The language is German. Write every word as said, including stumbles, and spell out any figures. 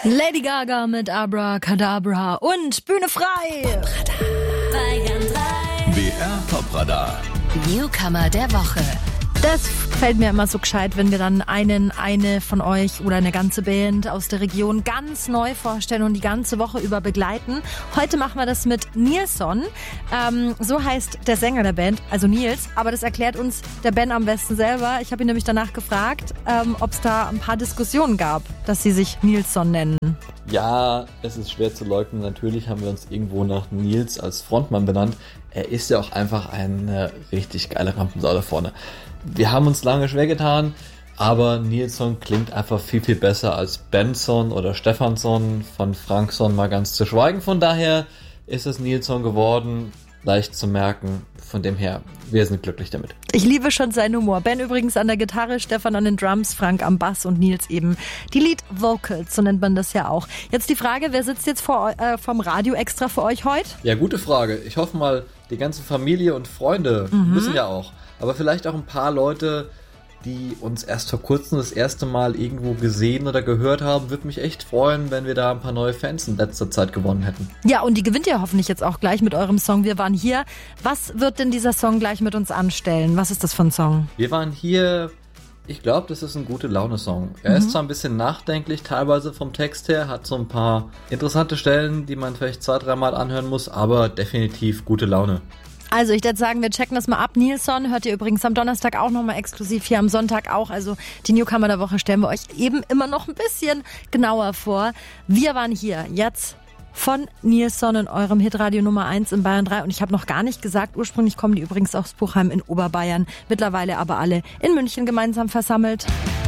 Lady Gaga mit Abracadabra und Bühne frei. Bayern drei. B R Popradar. Newcomer der Woche. Das fällt mir immer so gescheit, wenn wir dann einen, eine von euch oder eine ganze Band aus der Region ganz neu vorstellen und die ganze Woche über begleiten. Heute machen wir das mit Nilsson. Ähm, so heißt der Sänger der Band, also Nils. Aber das erklärt uns der Ben am besten selber. Ich habe ihn nämlich danach gefragt, ähm, ob es da ein paar Diskussionen gab, dass sie sich Nilsson nennen. Ja, es ist schwer zu leugnen. Natürlich haben wir uns irgendwo nach Nils als Frontmann benannt. Er ist ja auch einfach eine richtig geile Rampensau da vorne. Wir haben uns lange schwer getan, aber Nilsson klingt einfach viel, viel besser als Benson oder Stefansson, von Frankson mal ganz zu schweigen. Von daher ist es Nilsson geworden, leicht zu merken. Von dem her, wir sind glücklich damit. Ich liebe schon seinen Humor. Ben übrigens an der Gitarre, Stefan an den Drums, Frank am Bass und Nils eben die Lead Vocals, so nennt man das ja auch. Jetzt die Frage, wer sitzt jetzt vor, äh, vom Radio extra für euch heute? Ja, gute Frage. Ich hoffe mal, die ganze Familie und Freunde Mhm. müssen ja auch. Aber vielleicht auch ein paar Leute, die uns erst vor kurzem das erste Mal irgendwo gesehen oder gehört haben. Würde mich echt freuen, wenn wir da ein paar neue Fans in letzter Zeit gewonnen hätten. Ja, und die gewinnt ihr hoffentlich jetzt auch gleich mit eurem Song Wir waren hier. Was wird denn dieser Song gleich mit uns anstellen? Was ist das für ein Song? Wir waren hier, ich glaube, das ist ein gute Laune-Song. Er Mhm. ist zwar ein bisschen nachdenklich, teilweise vom Text her, hat so ein paar interessante Stellen, die man vielleicht zwei, dreimal anhören muss, aber definitiv gute Laune. Also ich würde sagen, wir checken das mal ab. Nilsson hört ihr übrigens am Donnerstag auch nochmal exklusiv, hier am Sonntag auch. Also die Newcomer der Woche stellen wir euch eben immer noch ein bisschen genauer vor. Wir waren hier jetzt von Nilsson in eurem Hitradio Nummer eins in Bayern drei. Und ich habe noch gar nicht gesagt, ursprünglich kommen die übrigens aus Buchheim in Oberbayern. Mittlerweile aber alle in München gemeinsam versammelt.